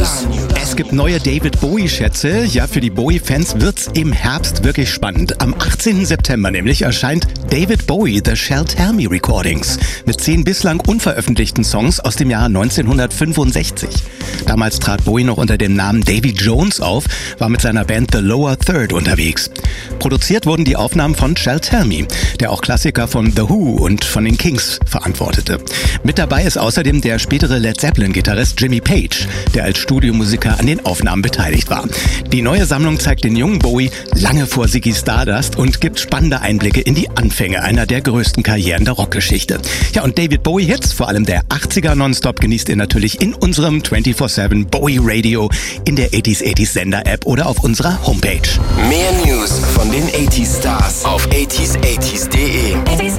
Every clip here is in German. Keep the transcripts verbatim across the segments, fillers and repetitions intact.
News. Es gibt neue David Bowie-Schätze. Ja, für die Bowie-Fans wird's im Herbst wirklich spannend. Am achtzehnten September nämlich erscheint David Bowie The Shall Tell Me Recordings mit zehn bislang unveröffentlichten Songs aus dem Jahr neunzehnhundertfünfundsechzig. Damals trat Bowie noch unter dem Namen Davy Jones auf, war mit seiner Band The Lower Third unterwegs. Produziert wurden die Aufnahmen von Shall Tell Me, der auch Klassiker von The Who und von den Kings verantwortete. Mit dabei ist außerdem der spätere Led Zeppelin-Gitarrist Jimmy Page, der als Studiomusiker an den Aufnahmen beteiligt war. Die neue Sammlung zeigt den jungen Bowie lange vor Ziggy Stardust und gibt spannende Einblicke in die Anfänge einer der größten Karrieren der Rockgeschichte. Ja, und David Bowie-Hits, vor allem der achtziger Nonstop, genießt ihr natürlich in unserem vierundzwanzig sieben Bowie Radio, in der achtziger achtziger Sender-App oder auf unserer Homepage. Mehr News von den achtziger Stars auf achtziger achtziger punkt de.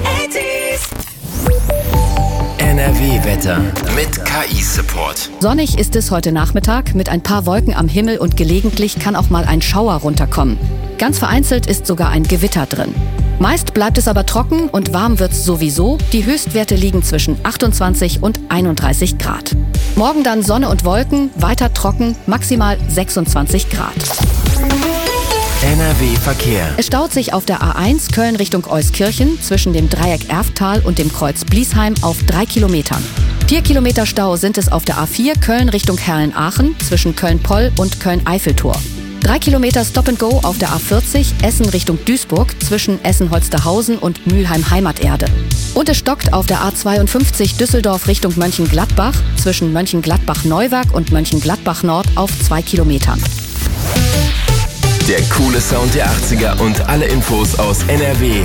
N R W-Wetter mit K I-Support. Sonnig ist es heute Nachmittag mit ein paar Wolken am Himmel und gelegentlich kann auch mal ein Schauer runterkommen. Ganz vereinzelt ist sogar ein Gewitter drin. Meist bleibt es aber trocken und warm wird's sowieso. Die Höchstwerte liegen zwischen achtundzwanzig und einunddreißig Grad. Morgen dann Sonne und Wolken, weiter trocken, maximal sechsundzwanzig Grad. N R W-Verkehr. Es staut sich auf der A eins Köln Richtung Euskirchen zwischen dem Dreieck Erftal und dem Kreuz Bliesheim auf drei Kilometern. Vier Kilometer Stau sind es auf der A vier Köln Richtung Herrlen-Aachen zwischen Köln-Poll und Köln-Eiffeltor. Drei Kilometer Stop-and-Go auf der A vierzig Essen Richtung Duisburg zwischen Essen-Holsterhausen und Mülheim-Heimaterde. Und es stockt auf der A zweiundfünfzig Düsseldorf Richtung Mönchengladbach zwischen Mönchengladbach-Neuwerk und Mönchengladbach-Nord auf zwei Kilometern. Der coole Sound der achtziger und alle Infos aus N R W